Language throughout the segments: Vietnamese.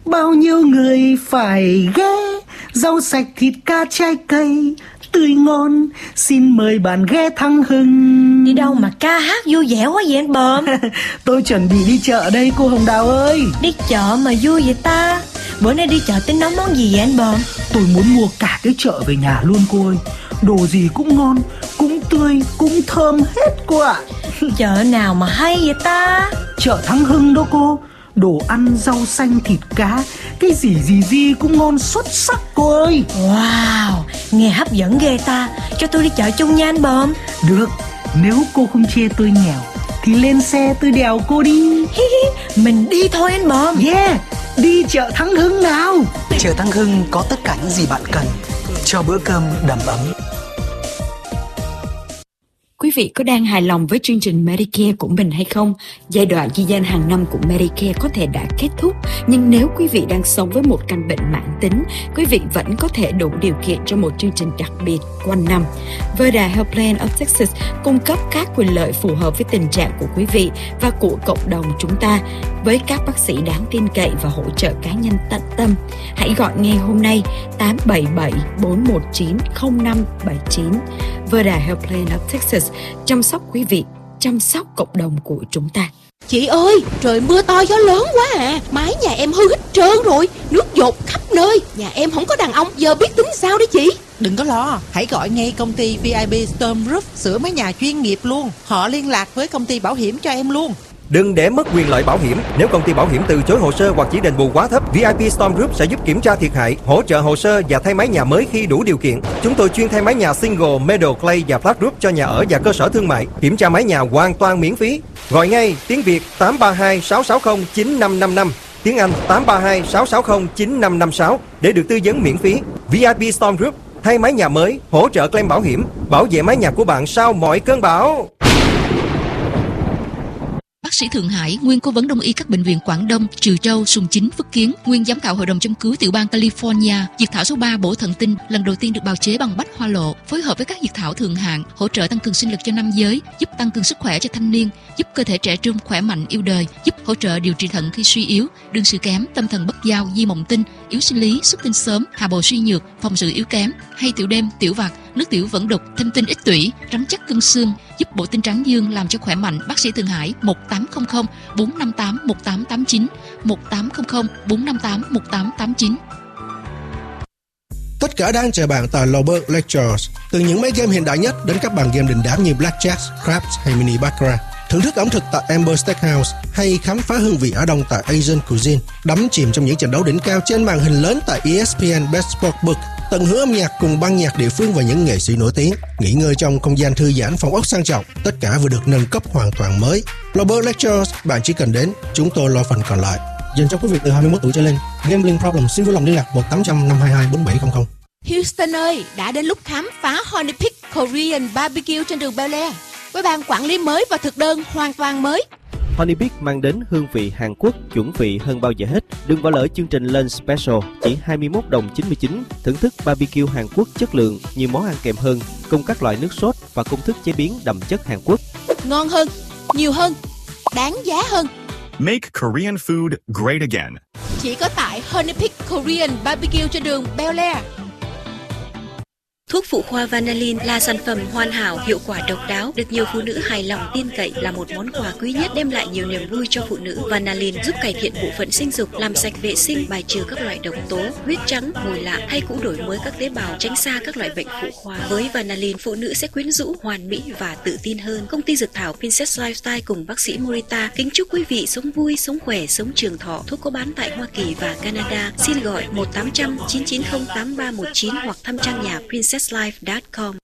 bao nhiêu người phải ghé, rau sạch thịt cá trái cây tươi ngon, xin mời bạn ghé Thắng Hưng. Đi đâu mà ca hát vui vẻ quá vậy anh Bờm? Tôi chuẩn bị đi chợ đây cô Hồng Đào ơi. Đi chợ mà vui vậy ta? Bữa nay đi chợ tính nấu món gì vậy anh Bờm? Tôi muốn mua cả cái chợ về nhà luôn cô ơi. Đồ gì cũng ngon, cũng tươi, cũng thơm hết cô ạ. Chợ nào mà hay vậy ta? Chợ Thắng Hưng đó cô. Đồ ăn, rau xanh, thịt cá, cái gì cũng ngon xuất sắc cô ơi. Wow, nghe hấp dẫn ghê ta. Cho tôi đi chợ chung nha anh Bờm. Được, nếu cô không chê tôi nghèo thì lên xe tôi đèo cô đi. Mình đi thôi anh Bờm. Yeah, đi chợ Thắng Hưng nào. Chợ Thắng Hưng có tất cả những gì bạn cần cho bữa cơm đầm ấm. Quý vị có đang hài lòng với chương trình Medicare của mình hay không? Giai đoạn ghi danh hàng năm của Medicare có thể đã kết thúc, nhưng nếu quý vị đang sống với một căn bệnh mãn tính, quý vị vẫn có thể đủ điều kiện cho một chương trình đặc biệt quanh năm. Vida Health Plan of Texas cung cấp các quyền lợi phù hợp với tình trạng của quý vị và của cộng đồng chúng ta, với các bác sĩ đáng tin cậy và hỗ trợ cá nhân tận tâm. Hãy gọi ngay hôm nay 877-419-0579. Vida Health Plan of Texas, chăm sóc quý vị, chăm sóc cộng đồng của chúng ta. Chị ơi, trời mưa to gió lớn quá à. Mái nhà em hư hết trơn rồi, nước dột khắp nơi. Nhà em không có đàn ông, giờ biết tính sao đấy chị? Đừng có lo, hãy gọi ngay công ty VIP Storm Roof sửa mái nhà chuyên nghiệp luôn. Họ liên lạc với công ty bảo hiểm cho em luôn. Đừng để mất quyền lợi bảo hiểm. Nếu công ty bảo hiểm từ chối hồ sơ hoặc chỉ đền bù quá thấp, VIP Storm Group sẽ giúp kiểm tra thiệt hại, hỗ trợ hồ sơ và thay mái nhà mới khi đủ điều kiện. Chúng tôi chuyên thay mái nhà single, metal, clay và flat roof cho nhà ở và cơ sở thương mại. Kiểm tra mái nhà hoàn toàn miễn phí. Gọi ngay tiếng Việt 832-660-9555, tiếng Anh 832-660-9556 để được tư vấn miễn phí. VIP Storm Group thay mái nhà mới, hỗ trợ claim bảo hiểm, bảo vệ mái nhà của bạn sau mọi cơn bão. Bác sĩ Thượng Hải, nguyên cố vấn đông y các bệnh viện Quảng Đông, Trừ Châu, Sùng Chính, Phước Kiến, nguyên giám khảo hội đồng châm cứu tiểu bang California. Diệt thảo số 3 bổ thần tinh lần đầu tiên được bào chế bằng bách hoa lộ, phối hợp với các diệt thảo thượng hạng, hỗ trợ tăng cường sinh lực cho nam giới, giúp tăng cường sức khỏe cho thanh niên, giúp cơ thể trẻ trung khỏe mạnh yêu đời, giúp hỗ trợ điều trị thận khi suy yếu, đương sự kém, tâm thần bất giao, di mộng tinh, yếu sinh lý, xuất tinh sớm, hạ bầu suy nhược, phòng sự yếu kém, hay tiểu đêm, tiểu vặt, nước tiểu vẫn đục, thâm tinh ít tủy, rắn chắc cân xương, giúp bổ tinh tráng dương làm cho khỏe mạnh. Bác sĩ Thượng Hải 1800 458 1889 1800 458 1889. Tất cả đang chờ bạn tại Lowberg Lectures. Từ những máy game hiện đại nhất đến các bàn game đình đám như Blackjack, Craps hay Mini Baccarat. Thưởng thức ẩm thực tại Amber Steakhouse hay khám phá hương vị Á Đông tại Asian Cuisine. Đắm chìm trong những trận đấu đỉnh cao trên màn hình lớn tại ESPN Best Sportsbook. Tận hưởng âm nhạc cùng ban nhạc địa phương và những nghệ sĩ nổi tiếng. Nghỉ ngơi trong không gian thư giãn, phòng ốc sang trọng. Tất cả vừa được nâng cấp hoàn toàn mới. Lowberg Lectures, bạn chỉ cần đến, chúng tôi lo phần còn lại. Dành cho quý vị từ 21 tuổi trở lên. Gambling problem xin vui lòng liên lạc 1-800-522-4700. Houston ơi, đã đến lúc khám phá Honey Pig Korean Barbecue trên đường Bel Air, với ban quản lý mới và thực đơn hoàn toàn mới. Honey Pig mang đến hương vị Hàn Quốc chuẩn vị hơn bao giờ hết. Đừng bỏ lỡ chương trình Lunch Special chỉ 21 đồng 99. Thưởng thức barbecue Hàn Quốc chất lượng, nhiều món ăn kèm hơn, cùng các loại nước sốt và công thức chế biến đậm chất Hàn Quốc. Ngon hơn, nhiều hơn, đáng giá hơn. Make Korean food great again. Chỉ có tại Honey Pig Korean Barbecue trên đường Bel Air. Thuốc phụ khoa Vanillin là sản phẩm hoàn hảo, hiệu quả độc đáo, được nhiều phụ nữ hài lòng tin cậy, là một món quà quý nhất đem lại nhiều niềm vui cho phụ nữ. Vanillin giúp cải thiện bộ phận sinh dục, làm sạch vệ sinh, bài trừ các loại độc tố, huyết trắng, mùi lạ hay cũng đổi mới các tế bào, tránh xa các loại bệnh phụ khoa. Với Vanillin, phụ nữ sẽ quyến rũ, hoàn mỹ và tự tin hơn. Công ty dược thảo Princess Lifestyle cùng bác sĩ Morita kính chúc quý vị sống vui, sống khỏe, sống trường thọ. Thuốc có bán tại Hoa Kỳ và Canada. Xin gọi 1-800-990-8319 hoặc thăm trang nhà princesslife.com.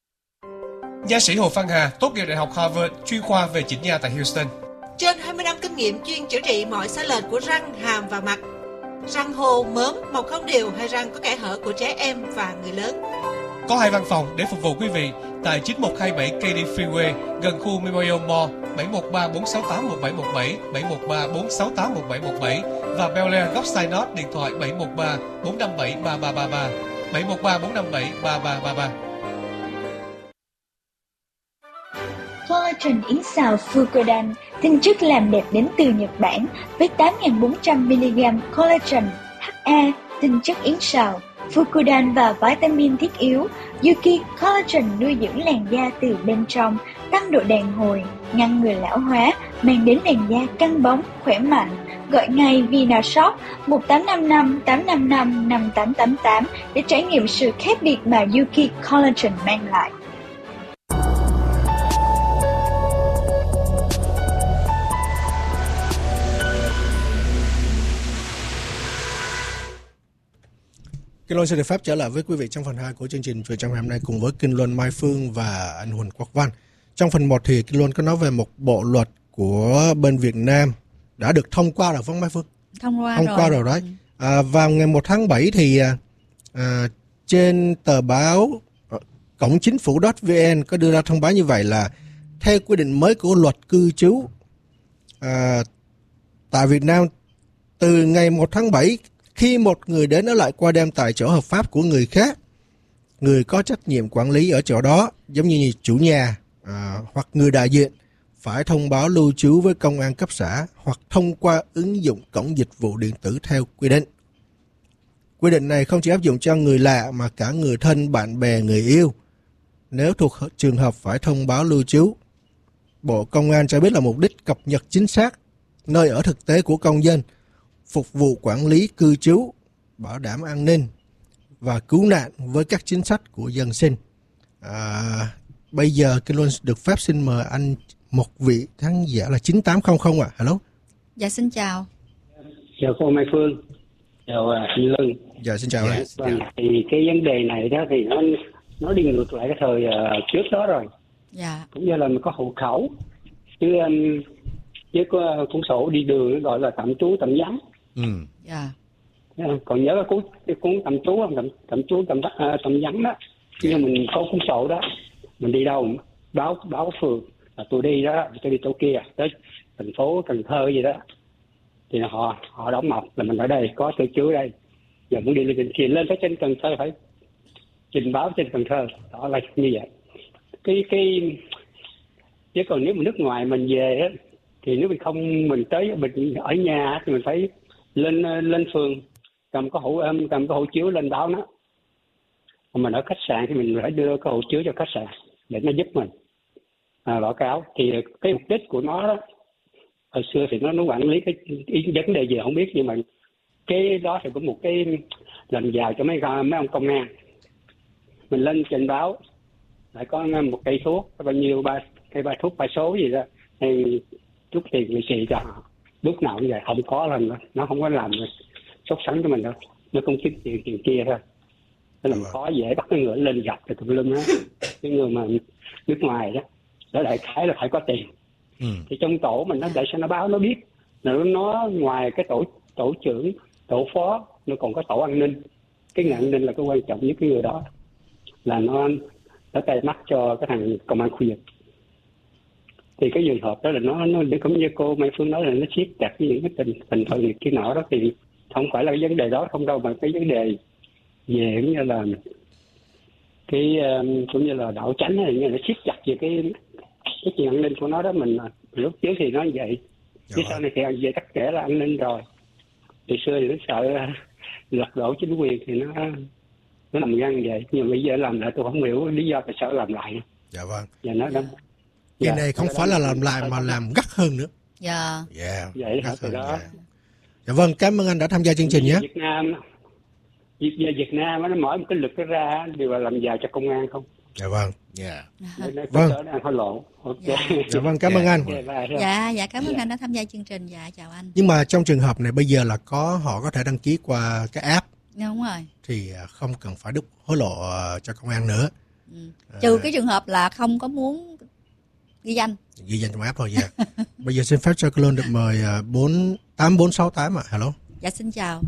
Nha sĩ Hồ Phan Hà tốt nghiệp Đại học Harvard, chuyên khoa về chỉnh nha tại Houston. Trên 20 năm kinh nghiệm chuyên chữa trị mọi sai lệch của răng, hàm và mặt. Răng hô, mớm, mọc không đều hay răng có kẽ hở của trẻ em và người lớn. Có 2 văn phòng để phục vụ quý vị tại 9127 Katy Freeway gần khu Memorial Mall, 713-468-1717, 713-468-1717 và Bel Air góc Synod điện thoại 713-457-3333, 713-457-3333. Collagen yến xào Fukodan, tinh chất làm đẹp đến từ Nhật Bản với 8.400mg collagen, HA, tinh chất yến xào, Fukodan và vitamin thiết yếu. Yuki Collagen nuôi dưỡng làn da từ bên trong, tăng độ đàn hồi, ngăn ngừa lão hóa, mang đến làn da căng bóng, khỏe mạnh. Gọi ngay Vinashop 1855 855 5888 để trải nghiệm sự khác biệt mà Yuki Collagen mang lại. Kinh Luân xin được phép trở lại với quý vị trong phần 2 của chương trình Chuyện Trong Ngày hôm nay cùng với Kinh Luân, Mai Phương và anh Huỳnh Quốc Văn. Trong phần 1 thì Kinh Luân có nói về một bộ luật của bên Việt Nam đã được thông qua rồi, Mai Phương? Thông qua rồi đấy. Vào ngày 1 tháng 7 thì trên tờ báo cổng chính phủ.vn có đưa ra thông báo như vậy là theo quy định mới của luật cư trú tại Việt Nam, từ ngày 1 tháng 7, khi một người đến ở lại qua đêm tại chỗ hợp pháp của người khác, người có trách nhiệm quản lý ở chỗ đó, giống như chủ nhà hoặc người đại diện, phải thông báo lưu trú với công an cấp xã hoặc thông qua ứng dụng cổng dịch vụ điện tử theo quy định. Quy định này không chỉ áp dụng cho người lạ mà cả người thân, bạn bè, người yêu. Nếu thuộc trường hợp phải thông báo lưu trú, Bộ Công an cho biết là mục đích cập nhật chính xác nơi ở thực tế của công dân, phục vụ quản lý cư trú, bảo đảm an ninh và cứu nạn với các chính sách của dân sinh. Bây giờ Kinh Luân được phép xin mời anh một vị khán giả là 9800 ạ. Hello. Dạ xin chào. Chào cô Mai Phương. Chào anh Lân. Dạ xin chào anh. Vâng, thì cái vấn đề này đó thì nó đi ngược lại cái thời trước đó rồi. Dạ. Cũng như là mình có hộ khẩu chứ với cuốn sổ đi đường gọi là tạm trú tạm vắng. Dạ. Còn nhớ cái cuốn tạm trú không, tạm trú tạm vắng đó. Nhưng mình có cuốn sổ đó, mình đi đâu báo phường là tôi đi đó, tôi đi chỗ kia tới thành phố Cần Thơ gì đó, thì họ đóng mộc là mình ở đây có cư trú đây, giờ muốn đi lên kia lên tới trên Cần Thơ phải trình báo trên Cần Thơ, đó là như vậy. Cái chứ còn nếu mà nước ngoài mình về á thì nếu mình tới mình ở nhà thì mình phải lên phường cầm có hộ chiếu lên báo nó. Còn mình ở khách sạn thì mình phải đưa cái hộ chiếu cho khách sạn để nó giúp mình báo cáo. Thì cái mục đích của nó đó, hồi xưa thì nó quản lý cái vấn đề gì không biết, nhưng mà cái đó thì có một cái lần vào cho mấy ông công an, mình lên trình báo lại có một cây thuốc bao nhiêu ba thuốc 3 số gì đó hay chút tiền lì xì cho họ, bước nào cũng vậy, không có lần đó nó không có làm sốt sắng cho mình đâu, nó không kiếm tiền kia thôi. Nó làm khó dễ bắt cái người lên gặp thì tùm lum á. Cái người mà nước ngoài đó đại khái là phải có tiền. Thì trong tổ mình nó để sao nó báo nó biết, nó ngoài cái tổ trưởng, tổ phó, nó còn có tổ an ninh. Cái an ninh là cái quan trọng nhất, cái người đó là nó tay mắt cho cái thằng công an khu vực. Thì cái trường hợp đó là nó cũng như cô Mai Phương nói là nó siết chặt với những cái tình thường cái nọ đó, thì không phải là cái vấn đề đó không đâu, mà cái vấn đề về cũng như là cái cũng như là đạo chánh này, như là siết chặt về cái chuyện an ninh của nó đó. Mình lúc trước thì nó vậy, chứ sau này thì về tất cả là an ninh rồi. Từ xưa thì nó sợ lật đổ chính quyền thì nó làm găng vậy, nhưng bây giờ làm lại tôi không hiểu lý do tại sao làm lại. Dạ vâng. Và nó cái này không phải là làm lại mà làm gắt hơn nữa. Dạ. Vậy hả? Từ đó. Dạ vâng, cảm ơn anh đã tham gia chương trình nhé. Việt Nam nó mỗi một cái lực cái ra đều là làm giàu cho công an không. Dạ vâng. Vâng. Đang hối lộ. Dạ vâng, cảm ơn anh. Dạ cảm ơn anh đã tham gia chương trình. Dạ chào anh. Nhưng mà trong trường hợp này bây giờ là họ có thể đăng ký qua cái app. Đúng rồi. Thì không cần phải đút hối lộ cho công an nữa. Trừ cái trường hợp là không có muốn ghi danh trong app thôi. Dạ. Bây giờ xin phép cho Clone được mời 48468 ạ. Hello. Dạ xin chào.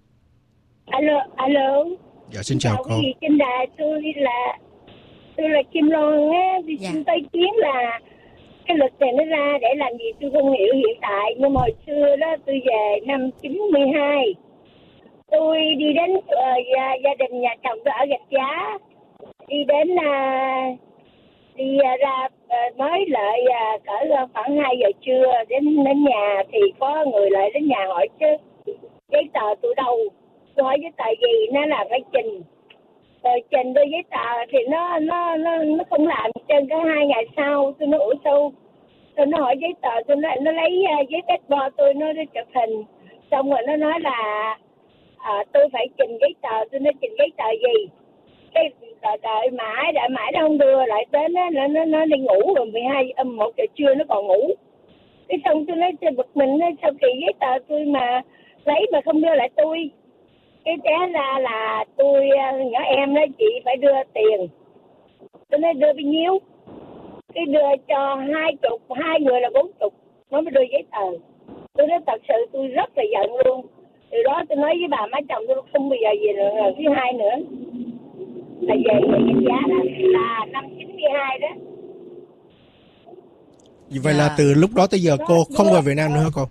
Alo. Dạ xin chào cô. Trên đài tôi là Kim Loan á, thì xin tới kiến là cái luật này nó ra để làm gì tôi không hiểu hiện tại, nhưng mà hồi xưa đó tôi về năm 92, tôi đi đến gia đình nhà chồng tôi ở Gạch Giá, đi đến đi ra mới lại cỡ khoảng 2 giờ trưa đến nhà thì có người lại đến nhà hỏi chứ giấy tờ tôi đâu. Tôi hỏi giấy tờ gì, nó là phải trình. Rồi trình đưa giấy tờ thì nó không làm. Trên cái 2 ngày sau tôi nói ủa sao, tôi nó hỏi giấy tờ, tôi nói nó lấy giấy passport tôi nó chụp hình. Xong rồi nó nói là tôi phải trình giấy tờ, tôi nói trình giấy tờ gì. Cái đợi mãi nó không đưa, lại đến nó đi ngủ rồi 1 giờ trưa nó còn ngủ. Cái xong tôi nói bực mình, sao kỳ giấy tờ tôi mà lấy mà không đưa lại tôi. Cái té ra là tôi nhỏ em đó, chị phải đưa tiền. Tôi nói đưa bao nhiêu? Cái đưa cho 20, 2 người là 40, nó mới đưa giấy tờ. Tôi nói thật sự tôi rất là giận luôn. Từ đó tôi nói với bà má chồng tôi không bao giờ về lần thứ 2 nữa. Là về cái giá đó là năm 92 đó. Vậy là từ lúc đó tới giờ cô không về Việt Nam nữa hả cô?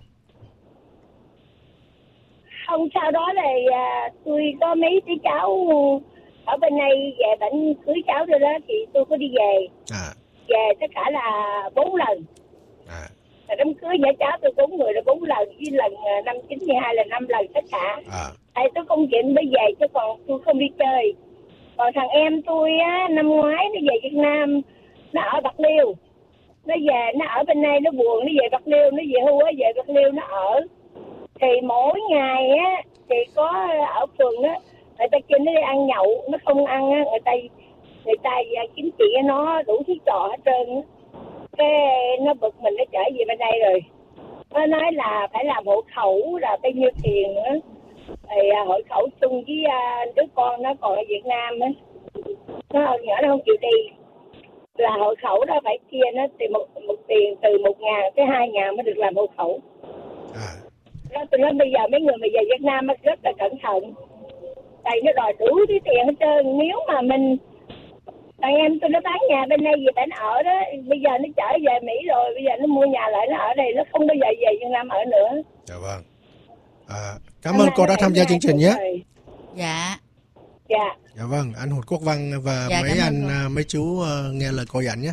Không, sau đó là tôi có mấy đứa cháu ở bên này về bệnh cưới cháu rồi đó thì tôi có đi về. Về tất cả là 4 lần. Đám cưới vợ cháu tôi 4 người là 4 lần, với lần năm 92 là 5 lần tất cả. Tại tôi công chuyện mới về chứ còn tôi không đi chơi. Còn thằng em tôi á, năm ngoái nó về Việt Nam, nó ở Bạc Liêu. Nó về, nó ở bên này nó buồn, nó về Bạc Liêu, nó về hưu á, về Bạc Liêu nó ở. Thì mỗi ngày á, thì có ở phường á, người ta kêu nó đi ăn nhậu, nó không ăn á, người ta kiếm chị nó đủ thứ trò hết trơn á. Cái nó bực mình, nó trở về bên đây rồi. Nó nói là phải làm hộ khẩu là bao nhiêu tiền nữa. Thì hộ khẩu chung với đứa con nó còn ở Việt Nam á. Nó nhỏ nó không chịu đi. Là hộ khẩu đó phải chia nó thì một tiền từ 1.000 tới 2.000 mới được làm hộ khẩu. Tôi nói bây giờ mấy người mà về Việt Nam rất là cẩn thận. Tại nó đòi đủ thứ tiền hết trơn. Nếu mà mình thằng em tôi nó bán nhà bên đây về bạn ở đó, bây giờ nó trở về Mỹ rồi, bây giờ nó mua nhà lại nó ở đây, nó không bao giờ về Việt Nam ở nữa. Dạ vâng. Cảm ơn cô đã tham gia chương trình nhé. Dạ. Dạ. Dạ vâng, anh Hụt Quốc Văn và mấy anh mấy chú nghe lời cô dặn nhé.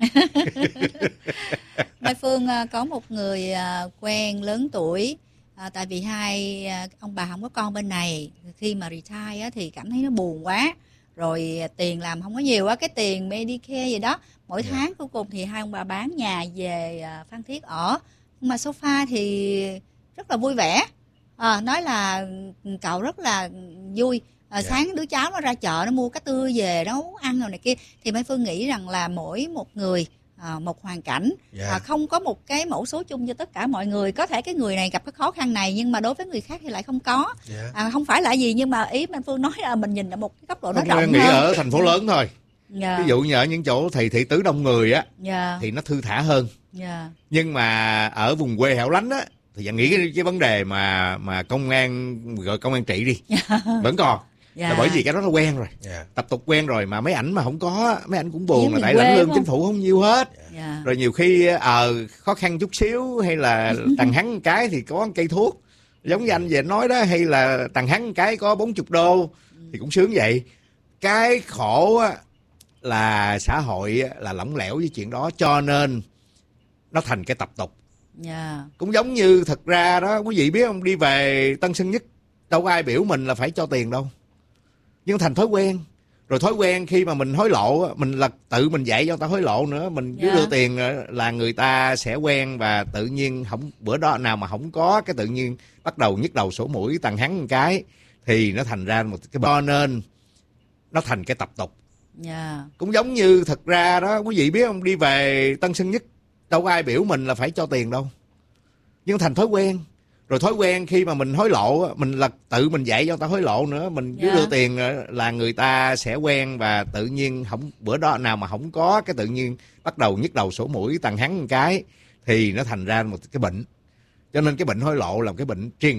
Mai Phương có một người quen lớn tuổi, tại vì hai ông bà không có con bên này, khi mà retire á, thì cảm thấy nó buồn quá. Rồi tiền làm không có nhiều á, cái tiền Medicare gì đó mỗi tháng, cuối cùng thì hai ông bà bán nhà về Phan Thiết ở. Nhưng mà so far thì rất là vui vẻ, nói là cậu rất là vui. Sáng đứa cháu nó ra chợ nó mua cá tươi về nấu ăn rồi này kia. Thì Mai Phương nghĩ rằng là mỗi một người một hoàn cảnh, không có một cái mẫu số chung cho tất cả mọi người. Có thể cái người này gặp cái khó khăn này nhưng mà đối với người khác thì lại không có. Không phải là gì, nhưng mà ý Mai Phương nói là mình nhìn ở một cái góc độ nó rộng hơn. Nghĩ ở thành phố lớn thôi. Ví dụ như ở những chỗ thị tứ đông người á, thì nó thư thả hơn. Nhưng mà ở vùng quê hẻo lánh á, thì bạn nghĩ cái vấn đề mà công an, gọi công an trị đi, vẫn còn. Là bởi vì cái đó nó quen rồi, tập tục quen rồi. Mà mấy ảnh mà không có, mấy ảnh cũng buồn, là tại lãnh lương chính phủ không nhiêu hết. Rồi nhiều khi khó khăn chút xíu hay là tàn hắn một cái thì có cây thuốc, giống như anh về nói đó, hay là tàn hắn một cái có 40 đô thì cũng sướng vậy. Cái khổ á, là xã hội là lỏng lẻo với chuyện đó, cho nên nó thành cái tập tục. Cũng giống như thật ra đó, quý vị biết không, đi về Tân Sơn Nhất đâu có ai biểu mình là phải cho tiền đâu, nhưng thành thói quen. Rồi thói quen khi mà mình hối lộ, mình là tự mình dạy cho người ta hối lộ nữa. Mình cứ đưa tiền là người ta sẽ quen, và tự nhiên không, bữa đó nào mà không có, cái tự nhiên bắt đầu nhức đầu sổ mũi tàn hắn một cái, thì nó thành ra một cái, cho nên nó thành cái tập tục. Cũng giống như thật ra đó, quý vị biết không, đi về Tân Sơn Nhất đâu có ai biểu mình là phải cho tiền đâu, nhưng thành thói quen. Rồi thói quen khi mà mình hối lộ, mình là tự mình dạy cho người ta hối lộ nữa. Mình cứ đưa tiền là người ta sẽ quen, và tự nhiên không, bữa đó nào mà không có, cái tự nhiên bắt đầu nhức đầu sổ mũi tàn hắn một cái, thì nó thành ra một cái bệnh. Cho nên cái bệnh hối lộ là một cái bệnh truyền